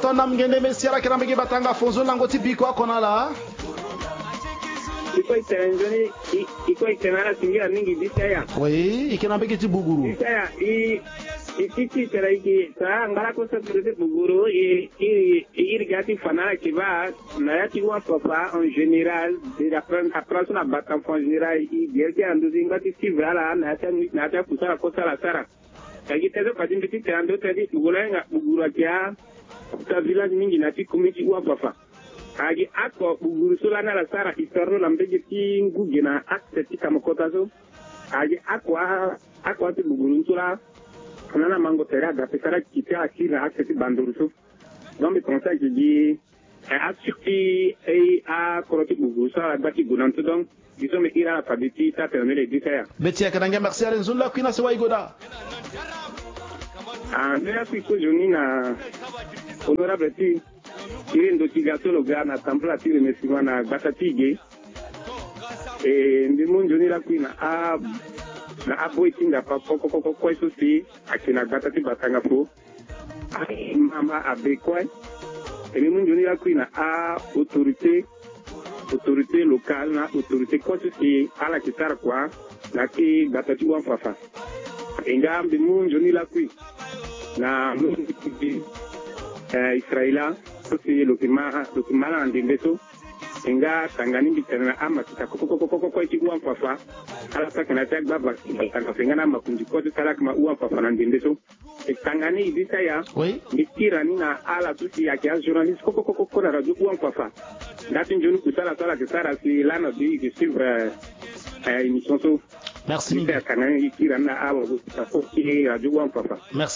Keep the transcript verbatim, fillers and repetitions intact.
kona mgende mesiara kina mbigi batanga fonzo langoti biko akona la. Iko itenjoni iko itenara singira ningi disaya. Oui, ikina mbigi tibuguru. Disaya i ikiti tera iki sa ngala ko sa tete buguru i i irigati fanara kiba na yati wa papa en général de la apprendre la bataille en général i gerti anduzi ngati sivara na yata na yata kusara ko sara sara. Kagi tezo kadin biti tando tadi bugula nga buguru akia ta village mingi na ti komiti wa papa. Kagi ako buguru sula na la sara istorno na mbege ti nguge na akse ti kamakota so. Kagi ako ako ti buguru sula nana mango tera da pesara kiti akira na akse ti banduru so. Donc le conseil je dis a surti e a koroti buguru sala bati gunanto donc disons me ira fabiti ta permet les disaya. Betia kananga merci à Nzula kwina se waigoda. Ah, merci ko joni na honorable ti ile ndo tigato lo gana tambla ti remerciement na batatige e ndi mun joni la kwina a na aboy tinga pa ko ko ko ko so si akina batati batanga fo mama abekwa e mun joni la kwina a autorité autorité locale na autorité ko so si ala kitara kwa na ki batati wa fafa enga ndi mun joni la kwina na mungi eh Israela sosi lokima lokima na ndimbeso enga tangani bitana ama kitako koko koko ko iti uwa fafa ala sakana tag baba kana fengana makunji ko sala kama uwa fafa na ndimbeso e tangani ibisa ya mikira ni na ala sosi ya kia journaliste koko koko ko na radio uwa fafa ndati njoni kusala sala kisara si lana bi de suivre eh émission so merci kana ikira na ala ko ki radio uwa fafa merci.